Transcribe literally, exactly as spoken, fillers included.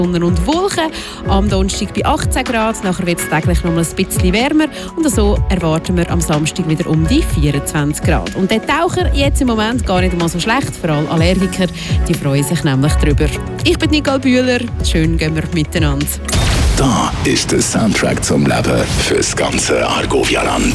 Sonne und Wolken. Am Donnerstag bei achtzehn Grad, nachher wird es täglich noch mal ein bisschen wärmer und so erwarten wir am Samstag wieder um die vierundzwanzig Grad. Und der Taucher jetzt im Moment gar nicht einmal so schlecht, vor allem Allergiker, die freuen sich nämlich drüber. Ich bin Nicole Bühler, schön gehen wir miteinander. Da ist der Soundtrack zum Leben fürs ganze Argovia-Land.